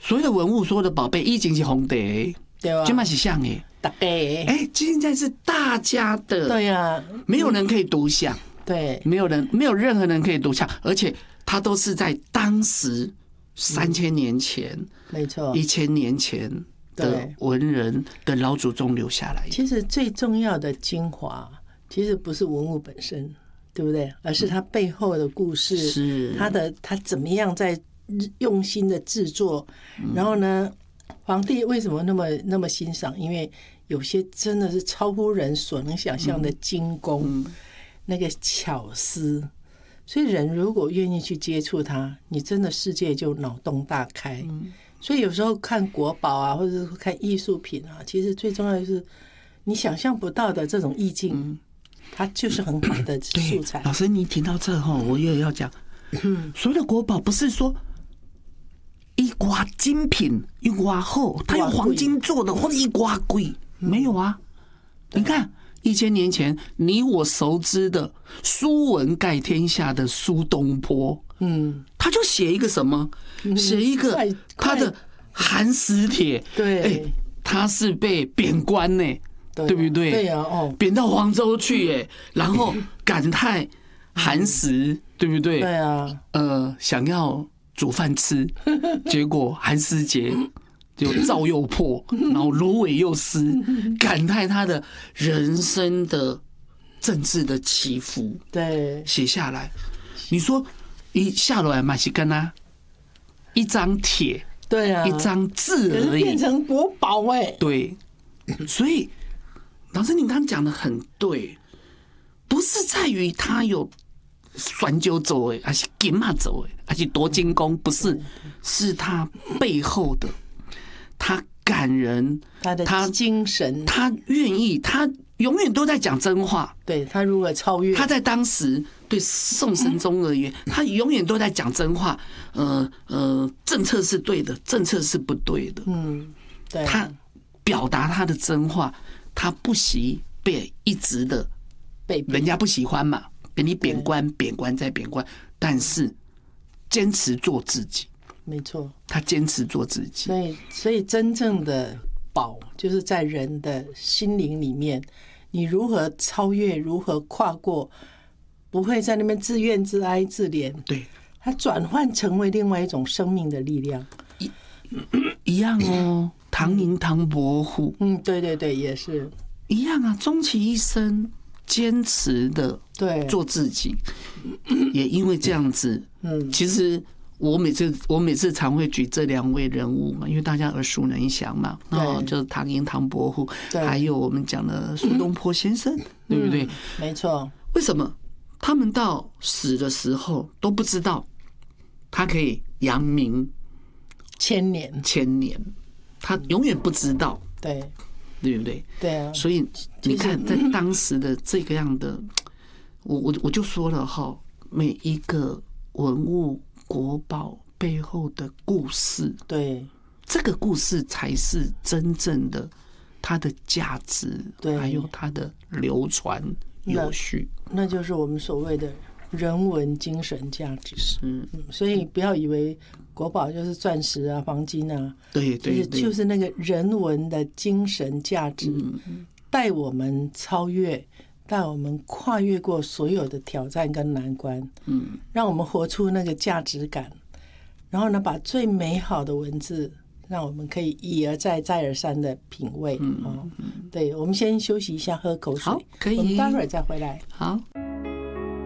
所有的文物，所有的宝贝，已经是红的， 对吧？ 今嘛是像诶， 大家现在是大家的， 对呀， 没有人可以独享， 对， 没有任何人可以独享，而且它都是在当时3000年前， 没错 ，1000年前的文人的老祖宗留下来。 其实最重要的精华，其实不是文物本身，对不对？而是它背后的故事， 是他怎么样在用心的制作，然后呢，皇帝为什么那么欣赏？因为有些真的是超乎人所能想象的精工，那个巧思。所以人如果愿意去接触它，你真的世界就脑洞大开。所以有时候看国宝啊，或者是看艺术品啊，其实最重要的是你想象不到的这种意境，它就是很好的素材。 老师，你听到这后，我也要讲，所有的国宝不是说一挂精品一挂厚，它用黄金做的，或者一挂贵，没有啊。你看1000年前，你我熟知的书文盖天下的苏东坡，他就写一个什么？写一个他的《寒食帖》， 对， 他是被贬官呢，对不对？ 对啊， 贬到黄州去，然后感叹寒食，对不对？ 对啊， 想要煮饭吃，结果寒食节就灶又破，然后芦苇又湿，感叹他的人生的政治的起伏， 对， 写下来。你说一下来嘛是跟他一张帖， 对啊， 一张字而已， 变成国宝对，所以老师你刚刚讲的很对，不是在于他有酸酒走还是金马走还是多精工，不是，是他背后的。他感人， 他的精神， 他愿意，他永远都在讲真话。 对，他如果超越， 他在当时对宋神宗而言，他永远都在讲真话。政策是对的，政策是不对的。 对， 他表达他的真话，他不惜被一直的被人家不喜欢嘛，给你贬官，贬官再贬官，但是坚持做自己。 没错， 他坚持做自己。 所以真正的宝就是在人的心灵里面，你如何超越，如何跨过，不会在那边自怨自哀自怜， 对， 它转换成为另外一种生命的力量。 一样哦，唐寅唐伯虎， 对对对，也是一样啊，终其一生坚持的做自己，也因为这样子，其实。我每次常会举这2位人物嘛，因为大家耳熟能详嘛，就是唐寅唐伯虎，还有我们讲的苏东坡先生，对不对？ 没错。 为什么他们到死的时候都不知道他可以扬名千年， 他永远不知道， 对不对？ 对啊。 所以你看，在当时的这个样的，我就说了哈，每一个文物。国宝背后的故事， 对， 这个故事才是真正的它的价值，还有它的流传有序， 那就是我们所谓的人文精神价值。所以不要以为国宝就是钻石啊、黄金啊， 对， 就是那个人文的精神价值，带我们超越。带我们跨越过所有的挑战跟难关，让我们活出那个价值感，然后呢，把最美好的文字，让我们可以一而再、再而三的品味。对，我们先休息一下，喝口水， 好，可以， 我们待会儿再回来。 好。